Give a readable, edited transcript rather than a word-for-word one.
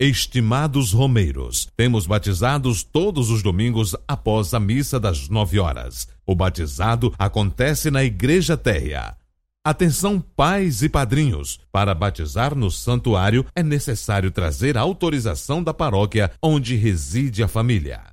Estimados romeiros, temos batizados todos os domingos após a missa das 9 horas. O batizado acontece na Igreja Térrea. Atenção, pais e padrinhos! Para batizar no santuário é necessário trazer a autorização da paróquia onde reside a família.